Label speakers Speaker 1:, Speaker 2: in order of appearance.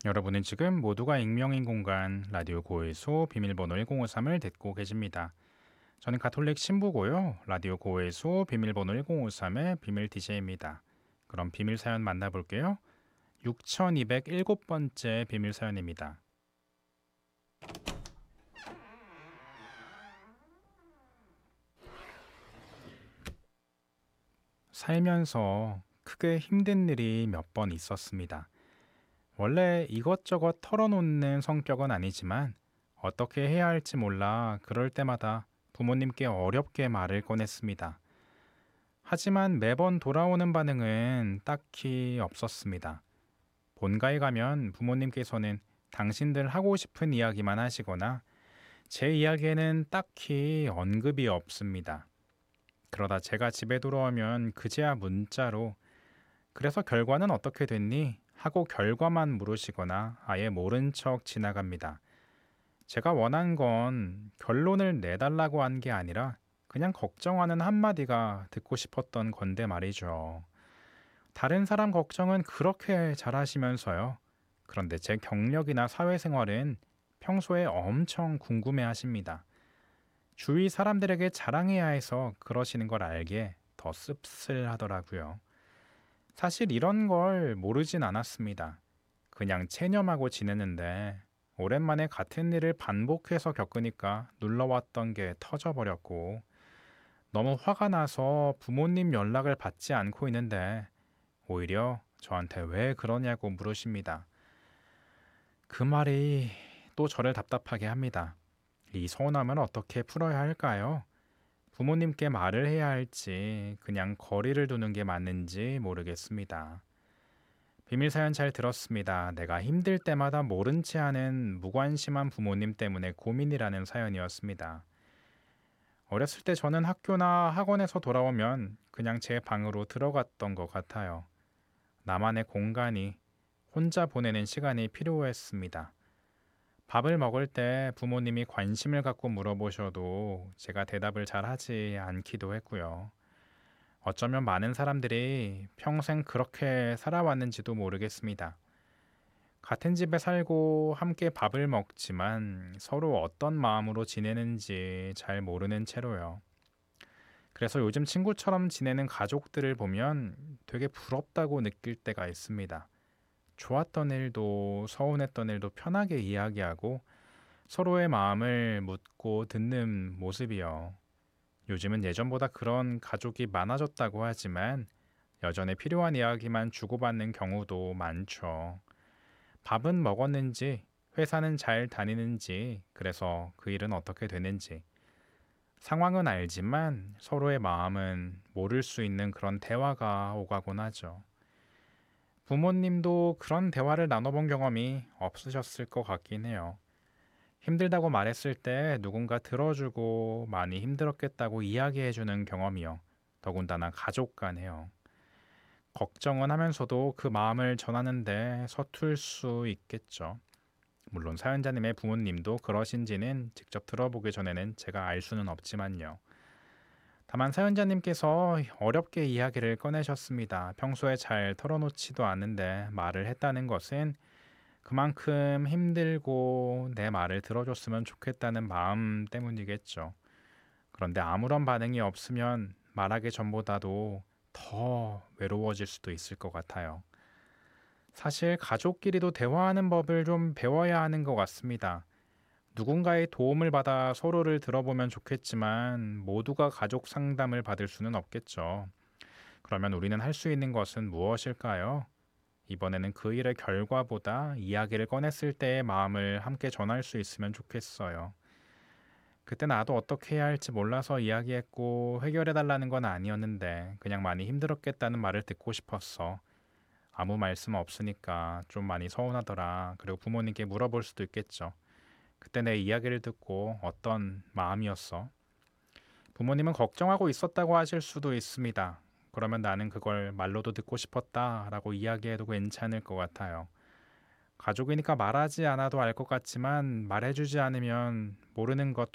Speaker 1: 여러분은 지금 모두가 익명인 공간 라디오 고해소 비밀번호 1053을 듣고 계십니다. 저는 가톨릭 신부고요. 라디오 고해소 비밀번호 1053의 비밀 DJ입니다. 그럼 비밀 사연 만나볼게요. 6207번째 비밀 사연입니다. 살면서 크게 힘든 일이 몇 번 있었습니다. 원래 이것저것 털어놓는 성격은 아니지만 어떻게 해야 할지 몰라 그럴 때마다 부모님께 어렵게 말을 꺼냈습니다. 하지만 매번 돌아오는 반응은 딱히 없었습니다. 본가에 가면 부모님께서는 당신들 하고 싶은 이야기만 하시거나 제 이야기에는 딱히 언급이 없습니다. 그러다 제가 집에 돌아오면 그제야 문자로 그래서 결과는 어떻게 됐니? 하고 결과만 물으시거나 아예 모른 척 지나갑니다. 제가 원한 건 결론을 내달라고 한 게 아니라 그냥 걱정하는 한마디가 듣고 싶었던 건데 말이죠. 다른 사람 걱정은 그렇게 잘하시면서요. 그런데 제 경력이나 사회생활은 평소에 엄청 궁금해 하십니다. 주위 사람들에게 자랑해야 해서 그러시는 걸 알게 더 씁쓸하더라고요. 사실 이런 걸 모르진 않았습니다. 그냥 체념하고 지내는데 오랜만에 같은 일을 반복해서 겪으니까 눌러왔던 게 터져버렸고 너무 화가 나서 부모님 연락을 받지 않고 있는데 오히려 저한테 왜 그러냐고 물으십니다. 그 말이 또 저를 답답하게 합니다. 이 서운함을 어떻게 풀어야 할까요? 부모님께 말을 해야 할지 그냥 거리를 두는 게 맞는지 모르겠습니다. 비밀 사연 잘 들었습니다. 내가 힘들 때마다 모른 채 하는 무관심한 부모님 때문에 고민이라는 사연이었습니다. 어렸을 때 저는 학교나 학원에서 돌아오면 그냥 제 방으로 들어갔던 것 같아요. 나만의 공간이 혼자 보내는 시간이 필요했습니다. 밥을 먹을 때 부모님이 관심을 갖고 물어보셔도 제가 대답을 잘 하지 않기도 했고요. 어쩌면 많은 사람들이 평생 그렇게 살아왔는지도 모르겠습니다. 같은 집에 살고 함께 밥을 먹지만 서로 어떤 마음으로 지내는지 잘 모르는 채로요. 그래서 요즘 친구처럼 지내는 가족들을 보면 되게 부럽다고 느낄 때가 있습니다. 좋았던 일도 서운했던 일도 편하게 이야기하고 서로의 마음을 묻고 듣는 모습이요. 요즘은 예전보다 그런 가족이 많아졌다고 하지만 여전히 필요한 이야기만 주고받는 경우도 많죠. 밥은 먹었는지, 회사는 잘 다니는지, 그래서 그 일은 어떻게 되는지. 상황은 알지만 서로의 마음은 모를 수 있는 그런 대화가 오가곤 하죠. 부모님도 그런 대화를 나눠본 경험이 없으셨을 것 같긴 해요. 힘들다고 말했을 때 누군가 들어주고 많이 힘들었겠다고 이야기해주는 경험이요. 더군다나 가족 간에요. 걱정은 하면서도 그 마음을 전하는데 서툴 수 있겠죠. 물론 사연자님의 부모님도 그러신지는 직접 들어보기 전에는 제가 알 수는 없지만요. 다만 사연자님께서 어렵게 이야기를 꺼내셨습니다. 평소에 잘 털어놓지도 않는데 말을 했다는 것은 그만큼 힘들고 내 말을 들어줬으면 좋겠다는 마음 때문이겠죠. 그런데 아무런 반응이 없으면 말하기 전보다도 더 외로워질 수도 있을 것 같아요. 사실 가족끼리도 대화하는 법을 좀 배워야 하는 것 같습니다. 누군가의 도움을 받아 서로를 들어보면 좋겠지만 모두가 가족 상담을 받을 수는 없겠죠. 그러면 우리는 할 수 있는 것은 무엇일까요? 이번에는 그 일의 결과보다 이야기를 꺼냈을 때의 마음을 함께 전할 수 있으면 좋겠어요. 그때 나도 어떻게 해야 할지 몰라서 이야기했고 해결해달라는 건 아니었는데 그냥 많이 힘들었겠다는 말을 듣고 싶었어. 아무 말씀 없으니까 좀 많이 서운하더라. 그리고 부모님께 물어볼 수도 있겠죠. 그때 내 이야기를 듣고 어떤 마음이었어? 부모님은 걱정하고 있었다고 하실 수도 있습니다. 그러면 나는 그걸 말로도 듣고 싶었다라고 이야기해도 괜찮을 것 같아요. 가족이니까 말하지 않아도 알 것 같지만 말해주지 않으면 모르는 것